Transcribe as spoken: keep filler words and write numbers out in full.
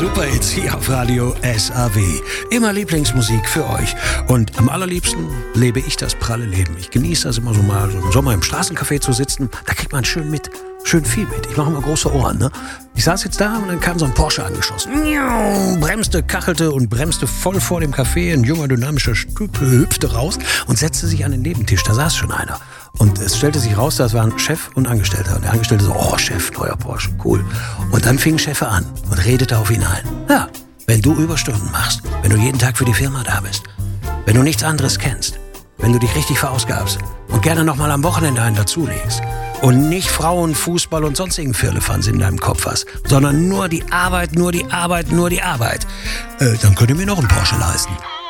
Super Hits hier auf Radio S A W. Immer Lieblingsmusik für euch. Und am allerliebsten lebe ich das pralle Leben. Ich genieße das immer so mal, so im Sommer im Straßencafé zu sitzen. Da kriegt man schön mit, schön viel mit. Ich mache immer große Ohren, ne? Ich saß jetzt da und dann kam so ein Porsche angeschossen. Bremste, kachelte und bremste voll vor dem Café. Ein junger, dynamischer Typ hüpfte raus und setzte sich an den Nebentisch. Da saß schon einer. Und es stellte sich raus, das waren Chef und Angestellter. Und der Angestellte so, oh Chef, neuer Porsche, cool. Und dann fing Chef an und redete auf ihn ein. Ja, wenn du Überstunden machst, wenn du jeden Tag für die Firma da bist, wenn du nichts anderes kennst, wenn du dich richtig verausgabst und gerne nochmal am Wochenende einen dazulegst und nicht Frauen, Fußball und sonstigen Firlefanz in deinem Kopf hast, sondern nur die Arbeit, nur die Arbeit, nur die Arbeit, äh, dann könnt ihr mir noch einen Porsche leisten.